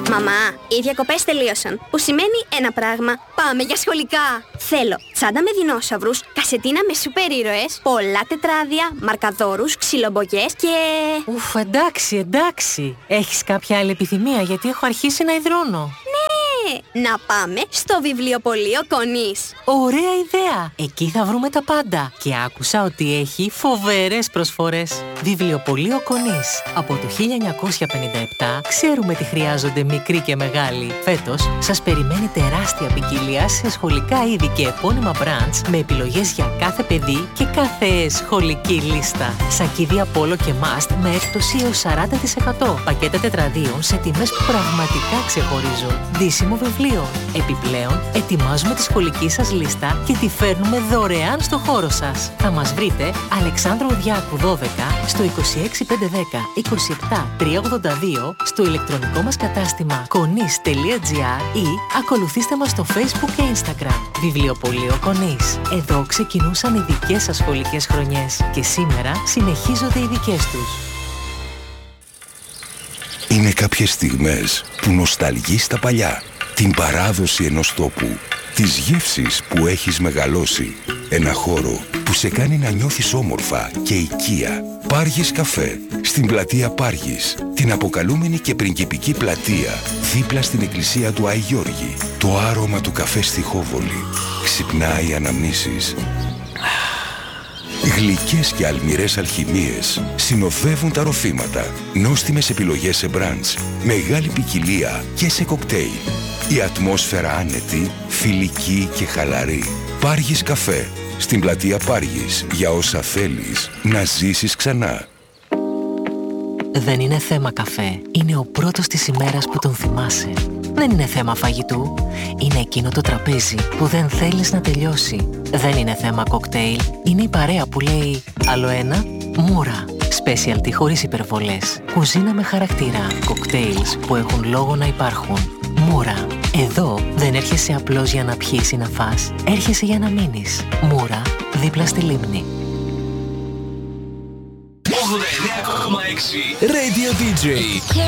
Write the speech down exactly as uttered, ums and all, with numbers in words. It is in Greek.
Μαμά, οι διακοπές τελείωσαν. Που σημαίνει ένα πράγμα. Πάμε για σχολικά. Θέλω τσάντα με δεινόσαυρους, κασετίνα με σούπερ ήρωες, πολλά τετράδια, μαρκαδόρους, ξυλομπογιές και... Ουφ, εντάξει, εντάξει. Έχεις κάποια άλλη επιθυμία, γιατί έχω αρχίσει να υδρώνω. Ναι, να πάμε στο βιβλιοπωλείο Κονής. Ωραία ιδέα. Εκεί θα βρούμε τα πάντα. Και άκουσα ότι έχει φοβερές προσφορές. Βιβλιοπωλείο Κονής. Από το χίλια εννιακόσια πενήντα επτά ξέρουμε τι χρειάζονται μικροί και μεγάλοι. Φέτος σας περιμένει τεράστια ποικιλία σε σχολικά είδη και επώνυμα brands με επιλογές για κάθε παιδί και κάθε σχολική λίστα. Σακίδια Πόλο και Must με έκπτωση έως σαράντα τοις εκατό. Πακέτα τετραδίων σε τιμές που πραγματικά ξεχωρίζουν. Ντύσιμο βιβλίο. Επιπλέον, ετοιμάζουμε τη σχολική σας λίστα και τη φέρνουμε δωρεάν στο χώρο σας. Θα μας βρείτε Αλεξάνδρου Διάκου δώδεκα στο είκοσι έξι πεντακόσια δέκα είκοσι επτά τριακόσια ογδόντα δύο, στο ηλεκτρονικό μας κατάστημα κονής τελεία τζι άρ ή ακολουθήστε μας στο Facebook και Instagram. Βιβλιοπωλείο Κονής. Εδώ ξεκινούσαν οι δικές σας σχολικές χρονιές και σήμερα συνεχίζονται οι δικές τους. Είναι κάποιες στιγμές που νοσταλγείς τα παλιά, την παράδοση ενός τόπου, τις γεύσεις που έχεις μεγαλώσει, ένα χώρο που σε κάνει να νιώθεις όμορφα και οικία. Πάργης Καφέ, στην πλατεία Πάργης, την αποκαλούμενη και πριγκιπική πλατεία, δίπλα στην εκκλησία του Άη Γιώργη. Το άρωμα του καφέ στη Χόβολη ξυπνάει αναμνήσεις. Γλυκές και αλμυρές αλχημίες συνοδεύουν τα ροφήματα. Νόστιμες επιλογές σε μπραντς, μεγάλη ποικιλία και σε κοκτέιλ. Η ατμόσφαιρα άνετη, φιλική και χαλαρή. Πάργης Καφέ, στην πλατεία Πάργης, για όσα θέλεις να ζήσεις ξανά. Δεν είναι θέμα καφέ. Είναι ο πρώτος της ημέρας που τον θυμάσαι. Δεν είναι θέμα φαγητού. Είναι εκείνο το τραπέζι που δεν θέλεις να τελειώσει. Δεν είναι θέμα κοκτέιλ. Είναι η παρέα που λέει άλλο ένα, μούρα. Specialty χωρίς υπερβολές. Κουζίνα με χαρακτήρα. Κοκτέιλς που έχουν λόγο να υπάρχουν. Μούρα. Εδώ δεν έρχεσαι απλώς για να πιείς ή να φας. Έρχεσαι για να μείνεις. Μούρα, δίπλα στη λίμνη. ογδόντα εννέα κόμμα έξι Radio ντι τζέι